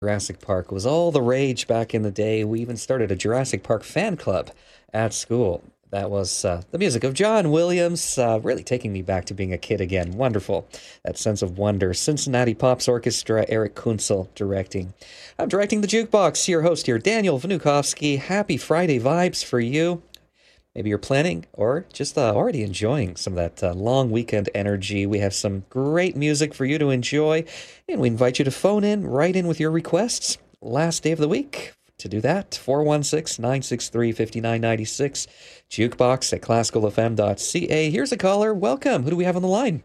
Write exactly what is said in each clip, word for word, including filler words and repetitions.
Jurassic Park was all the rage back in the day. We even started a Jurassic Park fan club at school. That was uh, the music of John Williams, uh, really taking me back to being a kid again. Wonderful. That sense of wonder. Cincinnati Pops Orchestra, Eric Kunzel directing. I'm directing the Jukebox. Your host here, Daniel Vnukovsky. Happy Friday vibes for you. Maybe you're planning or just uh, already enjoying some of that uh, long weekend energy. We have some great music for you to enjoy, and we invite you to phone in, write in with your requests. Last day of the week. To do that, four one six, nine six three, five nine nine six, jukebox at classical f m dot c a. Here's a caller. Welcome. Who do we have on the line?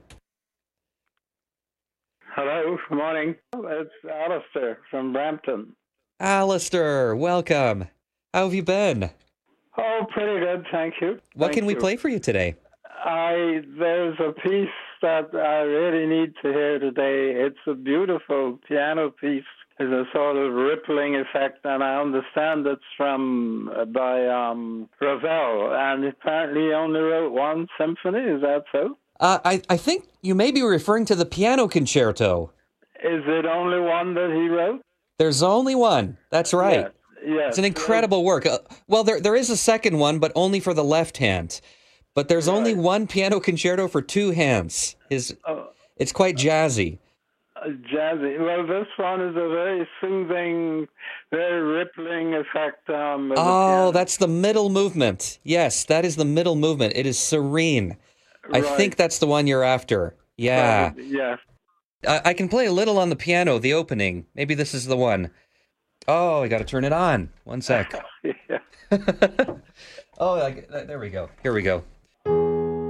Hello, good morning. It's Alistair from Brampton. Alistair, welcome. How have you been? Oh, pretty good, thank you. What Thank can we you. play for you today? I there's a piece that I really need to hear today. It's a beautiful piano piece. There's a sort of rippling effect, and I understand it's from uh, by um, Ravel, and apparently he only wrote one symphony. Is that so? Uh, I, I think you may be referring to the piano concerto. Is it only one that he wrote? There's only one. That's right. Yes. Yes. It's an incredible work. Uh, well, there there is a second one, but only for the left hand. But there's only Right. one piano concerto for two hands. His, Oh. it's quite jazzy. Uh, jazzy. Well, this one is a very soothing, very rippling effect. Um, of the Oh, piano. that's the middle movement. Yes, that is the middle movement. It is serene. I Right. think that's the one you're after. Yeah. Probably, yes. I, I can play a little on the piano, the opening. Maybe this is the one. Oh, I got to turn it on. One sec. Yeah. Oh, I, there we go. Here we go.